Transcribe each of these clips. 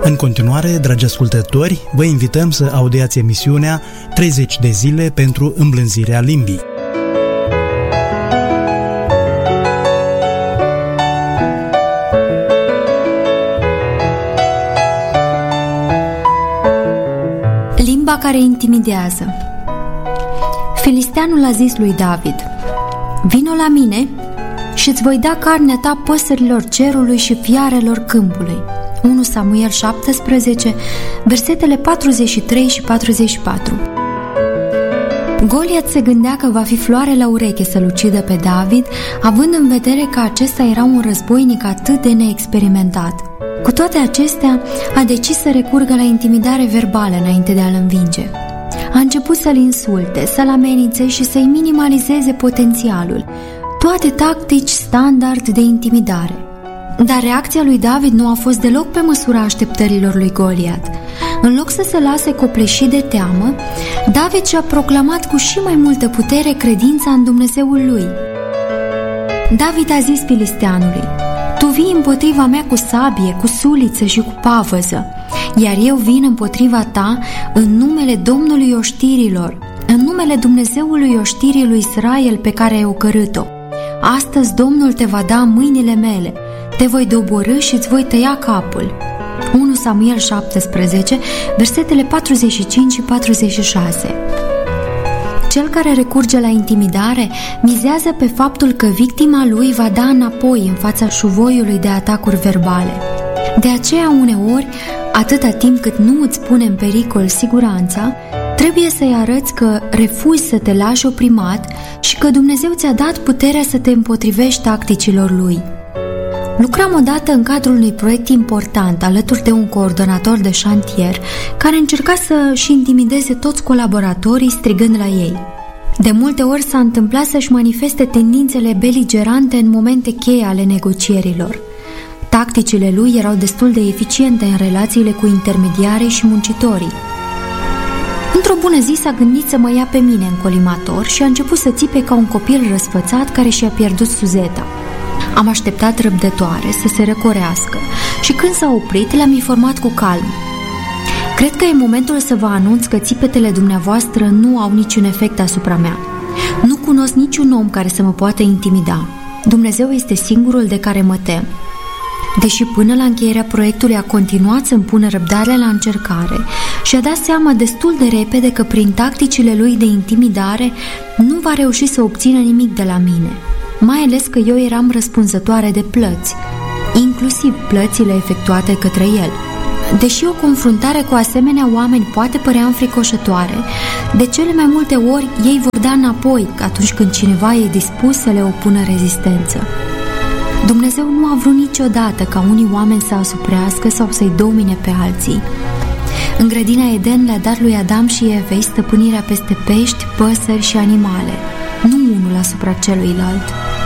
În continuare, dragi ascultători, vă invităm să audiați emisiunea 30 de zile pentru îmblânzirea limbii. Limba care intimidează. Filisteanul a zis lui David: vino la mine și îți voi da carnea ta păsărilor cerului și fiarelor câmpului. 1 Samuel 17, versetele 43 și 44. Goliat se gândea că va fi floare la ureche să-l ucidă pe David, având în vedere că acesta era un războinic atât de neexperimentat. Cu toate acestea, a decis să recurgă la intimidare verbală înainte de a-l învinge. A început să-l insulte, să-l amenințe și să-i minimalizeze potențialul. Toate tactici standard de intimidare. Dar reacția lui David nu a fost deloc pe măsura așteptărilor lui Goliat. În loc să se lase copleșit de teamă, David și-a proclamat cu și mai multă putere credința în Dumnezeul lui. David a zis filisteanului: tu vii împotriva mea cu sabie, cu suliță și cu pavăză, iar eu vin împotriva ta în numele Domnului oștirilor, în numele Dumnezeului oștirii lui Israel pe care ai ocărât-o. Astăzi Domnul te va da în mâinile mele, te voi doborî și îți voi tăia capul. 1 Samuel 17, versetele 45 și 46. Cel care recurge la intimidare mizează pe faptul că victima lui va da înapoi în fața șuvoiului de atacuri verbale. De aceea, uneori, atâta timp cât nu îți pune în pericol siguranța, trebuie să-i arăți că refuzi să te lași oprimat și că Dumnezeu ți-a dat puterea să te împotrivești tacticilor lui. Lucram odată în cadrul unui proiect important alături de un coordonator de șantier care încerca să-și intimideze toți colaboratorii strigând la ei. De multe ori s-a întâmplat să-și manifeste tendințele beligerante în momente cheie ale negocierilor. Tacticile lui erau destul de eficiente în relațiile cu intermediarii și muncitorii. Într-o bună zi s-a gândit să mă ia pe mine în colimator și a început să țipe ca un copil răsfățat care și-a pierdut suzeta. Am așteptat răbdătoare să se răcorească și când s-a oprit, le-am informat cu calm: cred că e momentul să vă anunț că țipetele dumneavoastră nu au niciun efect asupra mea. Nu cunosc niciun om care să mă poată intimida. Dumnezeu este singurul de care mă tem. Deși până la încheierea proiectului a continuat să-mi pună răbdarea la încercare și a dat seama destul de repede că prin tacticile lui de intimidare nu va reuși să obțină nimic de la mine, mai ales că eu eram răspunzătoare de plăți, inclusiv plățile efectuate către el. Deși o confruntare cu asemenea oameni poate părea înfricoșătoare, de cele mai multe ori ei vor da înapoi atunci când cineva e dispus să le opună rezistență. Dumnezeu nu a vrut niciodată ca unii oameni să asuprească sau să-i domine pe alții. În grădina Eden le-a dat lui Adam și Evei stăpânirea peste pești, păsări și animale, nu unul asupra celuilalt.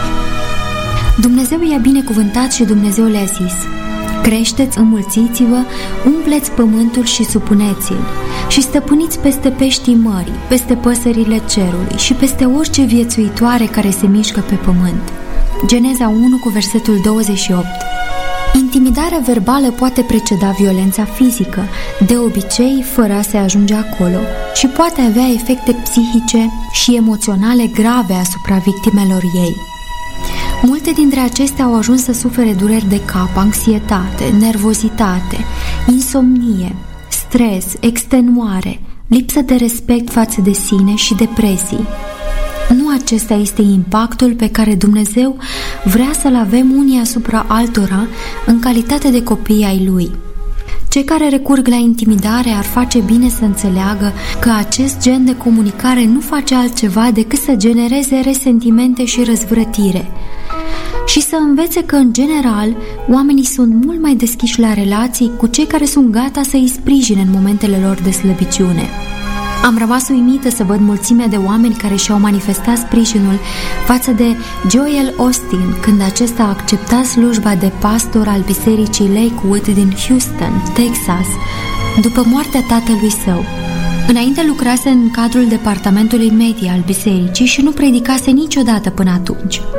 Dumnezeu i-a binecuvântat și Dumnezeu le-a zis: creșteți, înmulțiți-vă, umpleți pământul și supuneți-l și stăpâniți peste peștii mării, peste păsările cerului și peste orice viețuitoare care se mișcă pe pământ. Geneza 1 cu versetul 28. Intimidarea verbală poate preceda violența fizică, de obicei fără a se ajunge acolo, și poate avea efecte psihice și emoționale grave asupra victimelor ei. Multe dintre acestea au ajuns să sufere dureri de cap, anxietate, nervozitate, insomnie, stres, extenuare, lipsă de respect față de sine și depresii. Nu acesta este impactul pe care Dumnezeu vrea să-l avem unii asupra altora în calitate de copii ai Lui. Cei care recurg la intimidare ar face bine să înțeleagă că acest gen de comunicare nu face altceva decât să genereze resentimente și răzvrătire și să învețe că, în general, oamenii sunt mult mai deschiși la relații cu cei care sunt gata să îi sprijine în momentele lor de slăbiciune. Am rămas uimită să văd mulțimea de oameni care și-au manifestat sprijinul față de Joel Osteen când acesta a acceptat slujba de pastor al bisericii Lakewood din Houston, Texas, după moartea tatălui său. Înainte lucrase în cadrul departamentului media al bisericii și nu predicase niciodată până atunci.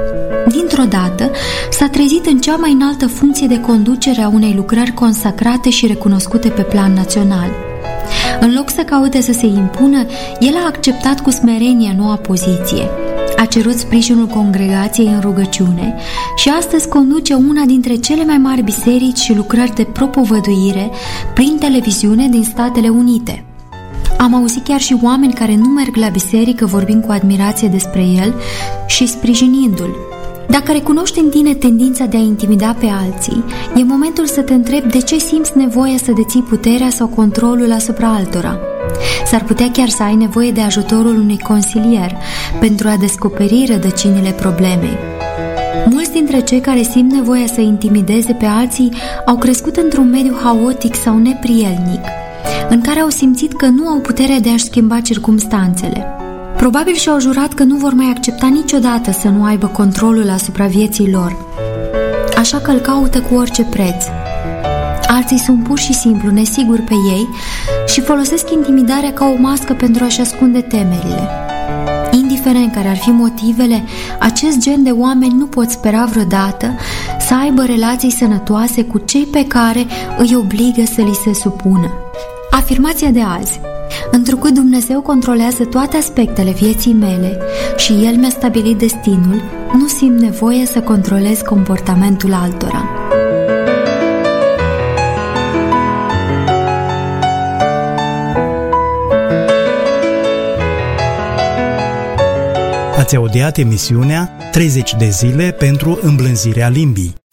dintr-o dată s-a trezit în cea mai înaltă funcție de conducere a unei lucrări consacrate și recunoscute pe plan național. În loc să caute să se impună, el a acceptat cu smerenie noua poziție. A cerut sprijinul congregației în rugăciune și astăzi conduce una dintre cele mai mari biserici și lucrări de propovăduire prin televiziune din Statele Unite. Am auzit chiar și oameni care nu merg la biserică vorbind cu admirație despre el și sprijinindu-l. Dacă recunoști în tine tendința de a intimida pe alții, e momentul să te întrebi de ce simți nevoia să deții puterea sau controlul asupra altora. S-ar putea chiar să ai nevoie de ajutorul unui consilier pentru a descoperi rădăcinile problemei. Mulți dintre cei care simt nevoia să intimideze pe alții au crescut într-un mediu haotic sau neprielnic, în care au simțit că nu au puterea de a-și schimba circumstanțele. Probabil și-au jurat că nu vor mai accepta niciodată să nu aibă controlul asupra vieții lor, așa că îl caută cu orice preț. Alții sunt pur și simplu nesiguri pe ei și folosesc intimidarea ca o mască pentru a-și ascunde temerile. Indiferent care ar fi motivele, acest gen de oameni nu pot spera vreodată să aibă relații sănătoase cu cei pe care îi obligă să li se supună. Afirmația de azi: întrucât Dumnezeu controlează toate aspectele vieții mele și El mi-a stabilit destinul, nu simt nevoie să controlez comportamentul altora. Ați audiat emisiunea 30 de zile pentru îmblânzirea limbii.